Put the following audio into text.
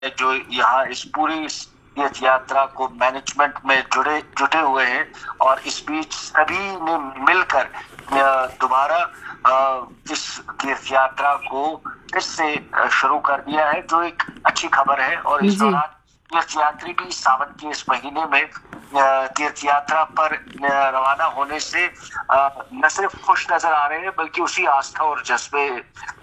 जो यहाँ इस पूरी तीर्थ यात्रा को मैनेजमेंट में जुटे हुए हैं और इस बीच सभी ने मिलकर दोबारा इस तीर्थ यात्रा को फिर से शुरू कर दिया है, जो एक अच्छी खबर है। और इस जी। दौरान तीर्थयात्री भी सावन के इस महीने में तीर्थ यात्रा पर रवाना होने से न सिर्फ खुश नजर आ रहे हैं, बल्कि उसी आस्था और जज्बे